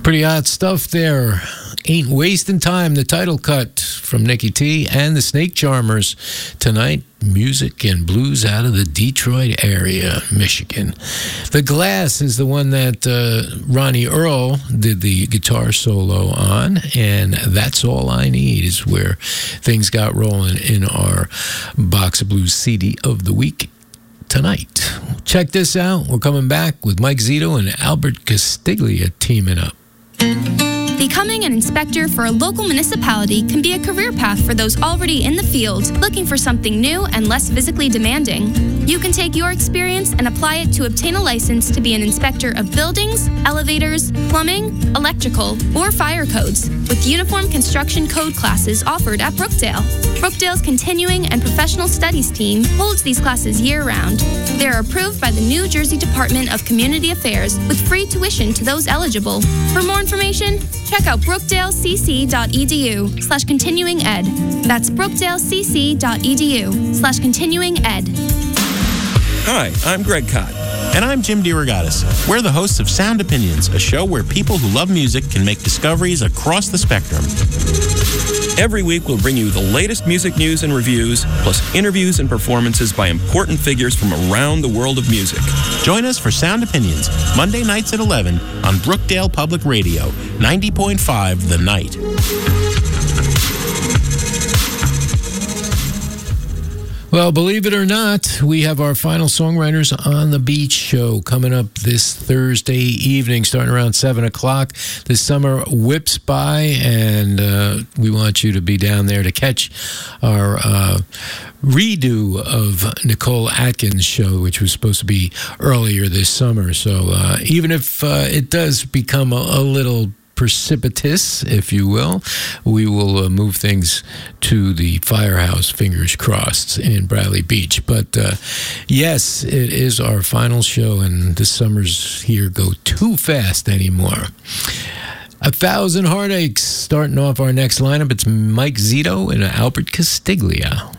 Pretty hot stuff there. Ain't Wasting Time, the title cut from Nikki T and the Snake Charmers tonight. Music and blues out of the Detroit area, Michigan. The Glass is the one that Ronnie Earl did the guitar solo on, and That's All I Need is where things got rolling in our Box of Blues CD of the week tonight. Check this out. We're coming back with Mike Zito and Albert Castiglia teaming up. Becoming an inspector for a local municipality can be a career path for those already in the field, looking for something new and less physically demanding. You can take your experience and apply it to obtain a license to be an inspector of buildings, elevators, plumbing, electrical, or fire codes, with uniform construction code classes offered at Brookdale. Brookdale's Continuing and Professional Studies team holds these classes year-round. They are approved by the New Jersey Department of Community Affairs with free tuition to those eligible. For more information, check out brookdalecc.edu/continuing-ed. That's brookdalecc.edu/continuing-ed. Hi, I'm Greg Kot. And I'm Jim DeRogatis. We're the hosts of Sound Opinions, a show where people who love music can make discoveries across the spectrum. Every week we'll bring you the latest music news and reviews, plus interviews and performances by important figures from around the world of music. Join us for Sound Opinions, Monday nights at 11 on Brookdale Public Radio, 90.5 The Night. Well, believe it or not, we have our final Songwriters on the Beach show coming up this Thursday evening, starting around 7 o'clock. The summer whips by, and we want you to be down there to catch our redo of Nicole Atkins' show, which was supposed to be earlier this summer. So even if it does become a little precipitous, if you will, we will move things to the Firehouse, fingers crossed, in Bradley Beach. But yes, it is our final show, and this summer's here go too fast anymore. 1,000 Heartaches starting off our next lineup. It's Mike Zito and Albert Castiglia.